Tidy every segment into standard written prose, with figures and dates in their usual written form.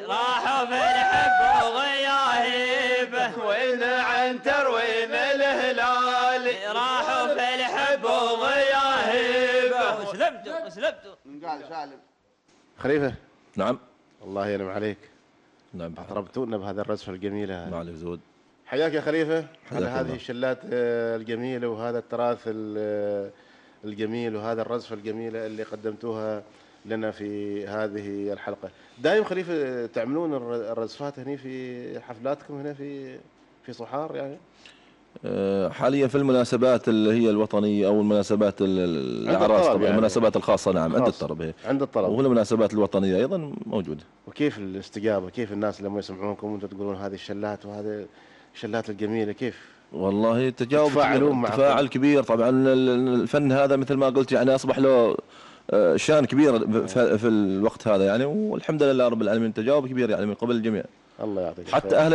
راحوا في الحب وغياهيبه وين عنتر وين الهلال راحوا في الحب وغياهيبه وسلبتوا من قال سالم خليفه. نعم. الله ينعم عليك. نعم. اطربتونا بهذه الرزفه الجميله. ما عليك زود. حياك يا خليفه على هذه الشلات الجميله وهذا التراث الجميل وهذا الرزفه الجميله اللي قدمتوها لنا في هذه الحلقه. دائما خليفه تعملون الرزفات هنا في حفلاتكم هنا في صحار يعني؟ حاليا في المناسبات اللي هي الوطنيه او المناسبات الاعراس طبعا يعني. المناسبات الخاصه نعم عند الطلب عند الطلب والمناسبات الوطنيه ايضا موجوده. وكيف الاستجابه؟ كيف الناس لما يسمعونكم وانتم تقولون هذه الشلات وهذه الشلات الجميله كيف؟ والله تفاعل كبير طبعا. الفن هذا مثل ما قلت يعني اصبح له شان كبير في الوقت هذا يعني، والحمد لله رب العالمين تجاوب كبير يعني من قبل الجميع. الله يعطيك حتى اهل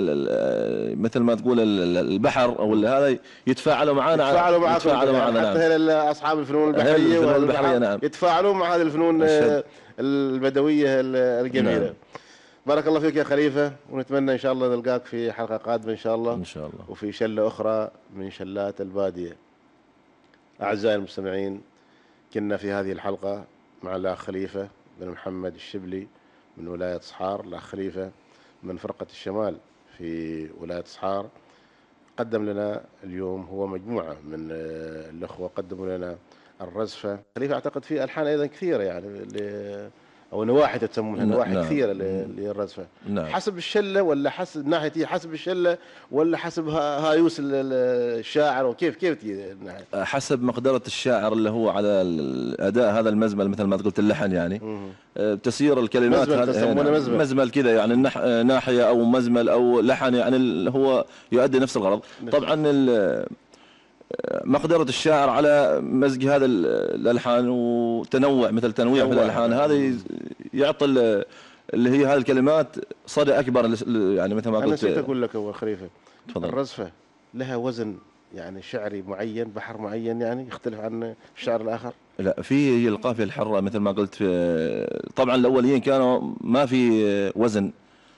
مثل ما تقول البحر او هذا يتفاعلوا معنا. يتفاعلوا معنا حتى نعم. اصحاب الفنون البحريه نعم يتفاعلون مع هذه الفنون البدويه الجميله. نعم. بارك الله فيك يا خليفه، ونتمنى ان شاء الله نلقاك في حلقه قادمه ان شاء الله. ان شاء الله. وفي شله اخرى من شلات الباديه. اعزائي المستمعين، كنا في هذه الحلقه مع الاخ خليفه بن محمد الشبلي من ولايه صحار، الاخ خليفه من فرقه الشمال في ولايه صحار. قدم لنا اليوم هو مجموعه من الاخوه قدموا لنا الرزفه. خليفه اعتقد في الحان ايضا كثيره يعني او نواحي تسمونها نواحي كثيره للرزفه. نعم. حسب الشله ولا حسب ناحيه حسب الشله ولا حسب هايوس الشاعر وكيف تجي الناحيه؟ حسب مقدره الشاعر اللي هو على الاداء هذا المزمل مثل ما قلت اللحن يعني. تسير الكلمات مزمل كذا يعني ناحيه او مزمل او لحن يعني هو يؤدي نفس الغرض. طبعا مقدرة الشاعر على مزج هذا الألحان وتنوع مثل تنويع في الألحان هذا يعطي اللي هي هذه الكلمات صدى أكبر يعني مثل ما قلت. أنا نسيت أقول لك أول خليفة، تفضل. الرزفة لها وزن يعني شعري معين، بحر معين يعني يختلف عن الشعر الآخر؟ لا، في القافية الحرة مثل ما قلت. طبعا الأوليين كانوا ما في وزن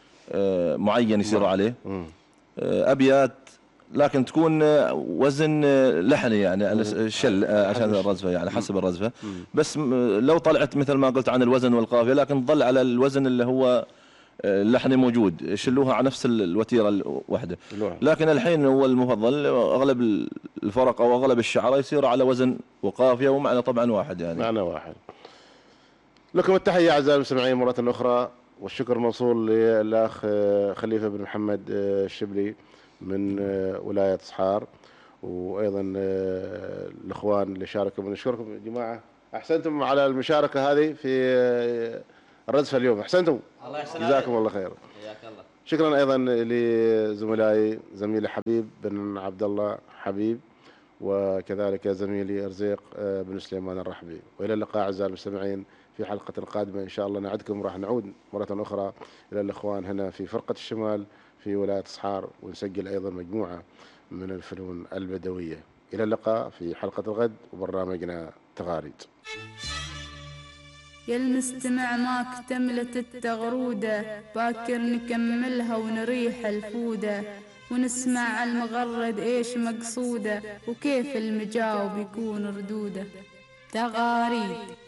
معين يسيروا عليه. أبيات لكن تكون وزن لحني يعني على الشل عشان الرزفه يعني حسب الرزفه. بس لو طلعت مثل ما قلت عن الوزن والقافيه لكن تظل على الوزن اللي هو اللحني موجود، يشلوها على نفس الوتيره الواحده. لكن الحين هو المفضل اغلب الفرق او اغلب الشعراء يصير على وزن وقافيه ومعنى طبعا واحد يعني. معنى واحد. لكم التحيه اعزائي المستمعين مره اخرى، والشكر موصول للاخ خليفه بن محمد الشبلي من ولاية صحار، وأيضا الإخوان اللي شاركوا. بنشكركم يا جماعة، أحسنتم على المشاركة هذه في الرزفة اليوم، أحسنتم. الله يحسن جزاكم الله خير. حياك الله. شكرا أيضا لزملائي زميلي حبيب بن عبد الله حبيب، وكذلك زميلي أرزيق بن سليمان الرحبي. وإلى اللقاء أعزائي المستمعين في حلقة قادمة إن شاء الله. نعدكم راح نعود مرة أخرى إلى الإخوان هنا في فرقة الشمال في ولاية صحار، ونسجل أيضا مجموعة من الفنون البدوية. إلى اللقاء في حلقة الغد وبرنامجنا تغاريد. يا المستمع ما اكتملت التغرودة، باكر نكملها ونريح الفودة، ونسمع المغرد ايش مقصوده، وكيف المجاوب يكون ردوده. تغاريد.